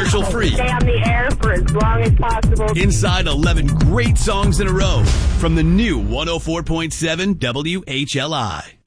commercial-free. Stay on the air for as long as possible. Inside 11 great songs in a row from the new 104.7 WHLI.